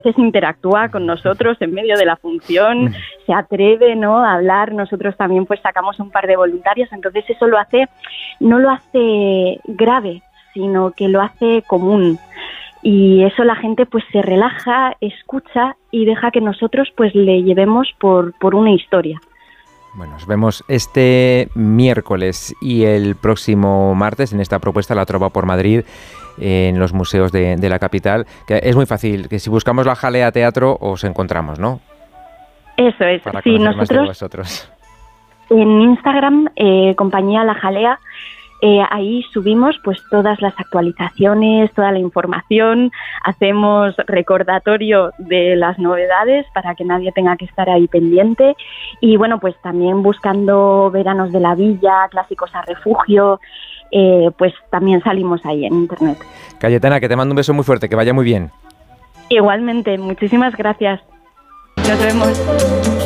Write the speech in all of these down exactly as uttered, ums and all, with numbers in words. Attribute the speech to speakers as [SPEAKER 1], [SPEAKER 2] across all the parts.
[SPEAKER 1] interactúa con nosotros en medio de la función, mm. se atreve, ¿no?, a hablar. Nosotros también pues sacamos un par de voluntarios, entonces eso lo hace, no lo hace grave, sino que lo hace común. Y eso la gente pues se relaja, escucha y deja que nosotros pues le llevemos por, por una historia.
[SPEAKER 2] Bueno, nos vemos este miércoles y el próximo martes en esta propuesta La Trova por Madrid, en los museos de, de la capital, que es muy fácil, que si buscamos La Jalea Teatro os encontramos, ¿no?
[SPEAKER 1] Eso es,
[SPEAKER 2] para
[SPEAKER 1] sí,
[SPEAKER 2] nosotros
[SPEAKER 1] nosotros
[SPEAKER 2] vosotros.
[SPEAKER 1] En Instagram, eh, compañía La Jalea, eh, ahí subimos pues todas las actualizaciones, toda la información, hacemos recordatorio de las novedades para que nadie tenga que estar ahí pendiente y bueno, pues también buscando veranos de la villa, clásicos a refugio, eh, pues también salimos ahí en internet.
[SPEAKER 2] Cayetana, que te mando un beso muy fuerte, que vaya muy bien.
[SPEAKER 1] Igualmente, muchísimas gracias. Nos vemos.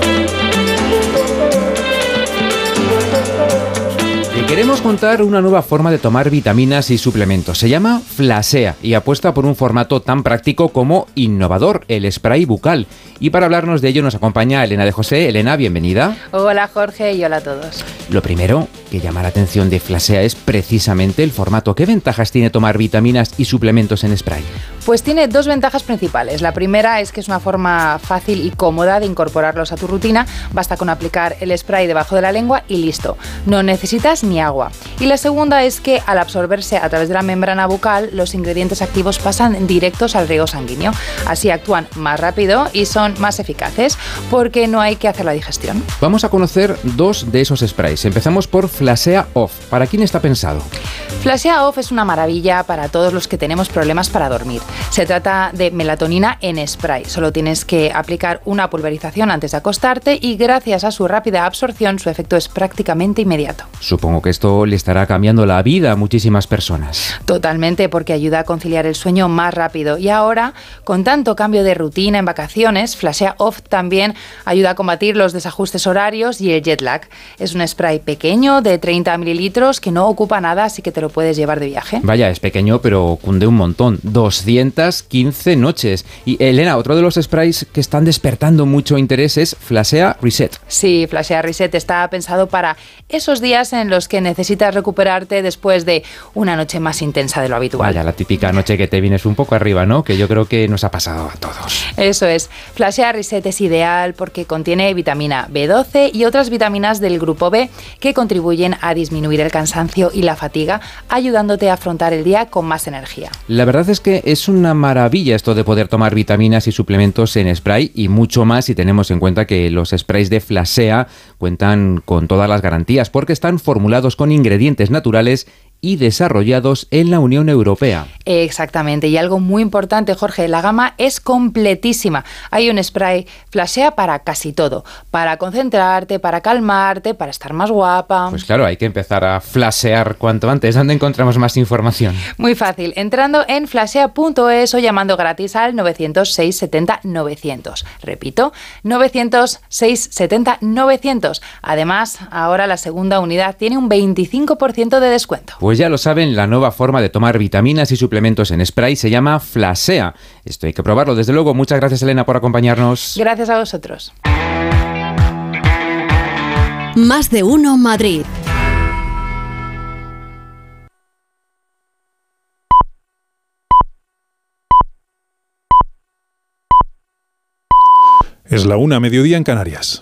[SPEAKER 3] Te queremos contar una nueva forma de tomar vitaminas y suplementos. Se llama Flasea y apuesta por un formato tan práctico como innovador, el spray bucal. Y para hablarnos de ello nos acompaña Elena de José. Elena, bienvenida.
[SPEAKER 4] Hola Jorge y hola a todos.
[SPEAKER 3] Lo primero que llama la atención de Flasea es precisamente el formato. ¿Qué ventajas tiene tomar vitaminas y suplementos en spray?
[SPEAKER 4] Pues tiene dos ventajas principales. La primera es que es una forma fácil y cómoda de incorporarlos a tu rutina. Basta con aplicar el spray debajo de la lengua y listo. No necesitas ni agua. Y la segunda es que al absorberse a través de la membrana bucal, los ingredientes activos pasan directos al riego sanguíneo. Así actúan más rápido y son más eficaces porque no hay que hacer la digestión.
[SPEAKER 3] Vamos a conocer dos de esos sprays. Empezamos por Flasea Off. ¿Para quién está pensado?
[SPEAKER 4] Flasea Off es una maravilla para todos los que tenemos problemas para dormir. Se trata de melatonina en spray. Solo tienes que aplicar una pulverización antes de acostarte y gracias a su rápida absorción su efecto es prácticamente inmediato.
[SPEAKER 3] Supongo que esto le estará cambiando la vida a muchísimas personas.
[SPEAKER 4] Totalmente, porque ayuda a conciliar el sueño más rápido. Y ahora, con tanto cambio de rutina en vacaciones, Flasea Off también ayuda a combatir los desajustes horarios y el jet lag. Es un spray pequeño de treinta mililitros que no ocupa nada, así que te lo puedes llevar de viaje.
[SPEAKER 3] Vaya, es pequeño, pero cunde un montón. doscientas quince noches. Y Elena, otro de los sprays que están despertando mucho interés es Flasea Reset.
[SPEAKER 4] Sí, Flasea Reset está pensado para esos días en los que necesitas recuperarte después de una noche más intensa de lo habitual.
[SPEAKER 3] Vaya, la típica noche que te vienes un poco arriba, ¿no? Que yo creo que nos ha pasado a todos.
[SPEAKER 4] Eso es. Flasea Reset es ideal porque contiene vitamina B doce y otras vitaminas del grupo B que contribuyen a disminuir el cansancio y la fatiga, ayudándote a afrontar el día con más energía.
[SPEAKER 3] La verdad es que es una maravilla esto de poder tomar vitaminas y suplementos en spray y mucho más si tenemos en cuenta que los sprays de Flasea cuentan con todas las garantías porque están formulados con ingredientes naturales y desarrollados en la Unión Europea.
[SPEAKER 4] Exactamente, y algo muy importante, Jorge, la gama es completísima. Hay un spray Flasea para casi todo, para concentrarte, para calmarte, para estar más guapa.
[SPEAKER 3] Pues claro, hay que empezar a flashear cuanto antes. ¿Dónde encontramos más información?
[SPEAKER 4] Muy fácil, entrando en flasea punto es o llamando gratis al novecientos seis setenta novecientos. Repito, novecientos seis setenta novecientos. Además, ahora la segunda unidad tiene un veinticinco por ciento de descuento.
[SPEAKER 3] Pues ya lo saben, la nueva forma de tomar vitaminas y suplementos en spray se llama Flasea. Esto hay que probarlo, desde luego. Muchas gracias, Elena, por acompañarnos.
[SPEAKER 4] Gracias a vosotros.
[SPEAKER 5] Más de uno Madrid.
[SPEAKER 6] Es la una, mediodía en Canarias.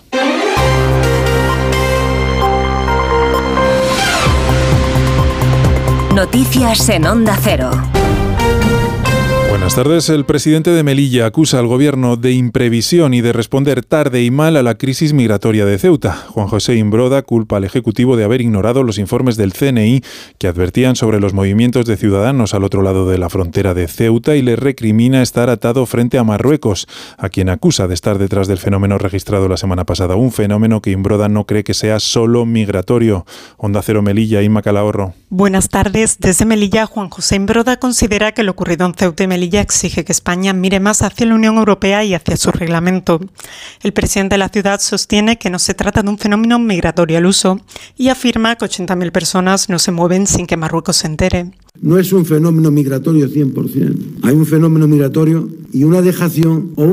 [SPEAKER 5] Noticias en Onda Cero.
[SPEAKER 6] Buenas tardes. El presidente de Melilla acusa al gobierno de imprevisión y de responder tarde y mal a la crisis migratoria de Ceuta. Juan José Imbroda culpa al Ejecutivo de haber ignorado los informes del C N I que advertían sobre los movimientos de ciudadanos al otro lado de la frontera de Ceuta y le recrimina estar atado frente a Marruecos, a quien acusa de estar detrás del fenómeno registrado la semana pasada. Un fenómeno que Imbroda no cree que sea solo migratorio. Onda Cero Melilla, Inma Calahorro.
[SPEAKER 7] Buenas tardes. Desde Melilla, Juan José Imbroda considera que lo ocurrido en Ceuta y Melilla Melilla exige que España mire más hacia la Unión Europea y hacia su reglamento. El presidente de la ciudad sostiene que no se trata de un fenómeno migratorio al uso y afirma que ochenta mil personas no se mueven sin que Marruecos se entere.
[SPEAKER 8] No es un fenómeno migratorio cien por ciento. Hay un fenómeno migratorio y una dejación o